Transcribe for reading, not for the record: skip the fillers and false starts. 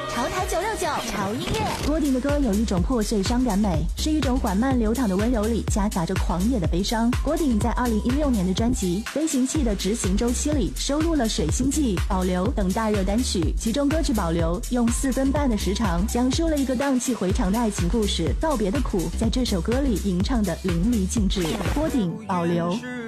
潮台969潮音乐。 郭顶的歌有一种破碎伤感美，是一种缓慢流淌的温柔里夹杂着狂野的悲伤。郭顶在2016年的专辑《飞行器的执行周期》里收录了《水星记》、《保留》等大热单曲，其中歌曲《保留》用4分半的时长讲述了一个荡气回肠的爱情故事，告别的苦在这首歌里吟唱的淋漓尽致。郭顶《保留》。